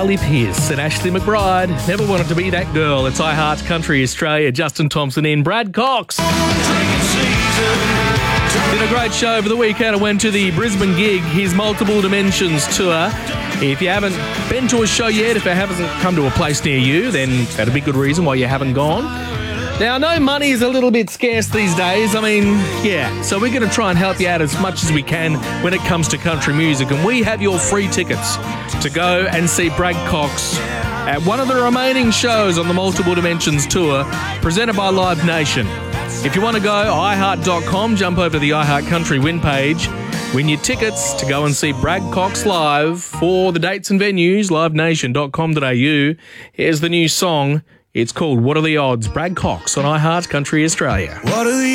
Riley Pearce and Ashley McBride. Never wanted to be that girl. It's I Heart Country Australia. Justin Thompson in. Brad Cox. Did a great show over the weekend. I went to the Brisbane gig, his Multiple Dimensions tour. If you haven't been to a show yet, if it hasn't come to a place near you, then that'd be a good reason why you haven't gone. Now, I know money is a little bit scarce these days. I mean, yeah, so we're going to try and help you out as much as we can when it comes to country music. And we have your free tickets to go and see Brad Cox at one of the remaining shows on the Multiple Dimensions tour presented by Live Nation. If you want to go, iHeart.com, jump over to the iHeart Country win page, win your tickets to go and see Brad Cox live. For the dates and venues, livenation.com.au. Here's the new song. It's called What Are the Odds? Brad Cox on iHeart Country Australia. What are the